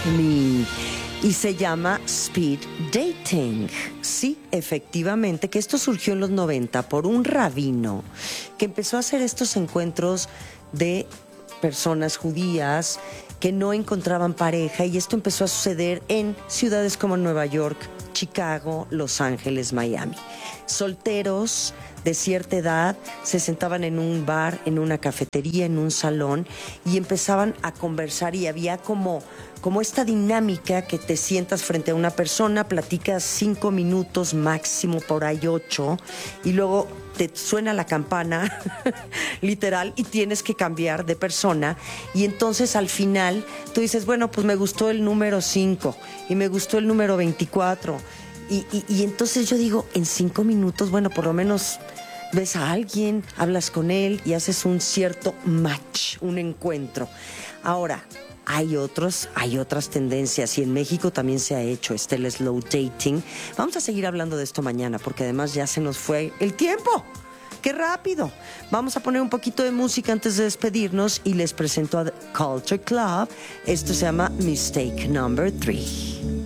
Me. Y se llama Speed Dating. Sí, efectivamente, que esto surgió en los 90 por un rabino que empezó a hacer estos encuentros de personas judías que no encontraban pareja, y esto empezó a suceder en ciudades como Nueva York, Chicago, Los Ángeles, Miami. Solteros de cierta edad se sentaban en un bar, en una cafetería, en un salón, y empezaban a conversar, y había como esta dinámica que te sientas frente a una persona, platicas 5 minutos máximo, por ahí 8, y luego te suena la campana, literal, y tienes que cambiar de persona. Y entonces al final tú dices, bueno, pues me gustó el número 5 y me gustó el número 24. Y entonces yo digo, en 5 minutos, bueno, por lo menos ves a alguien, hablas con él y haces un cierto match, un encuentro. Ahora, hay otras tendencias, y en México también se ha hecho el slow dating. Vamos a seguir hablando de esto mañana, porque además ya se nos fue el tiempo. ¡Qué rápido! Vamos a poner un poquito de música antes de despedirnos y les presento a The Culture Club. Esto se llama Mistake Number 3.